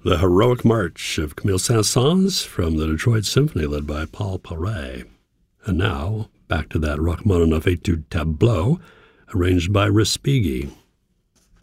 The Heroic March of Camille Saint-Saëns from the Detroit Symphony led by Paul Paray. And now, back to that Rachmaninoff Etude Tableau, arranged by Respighi.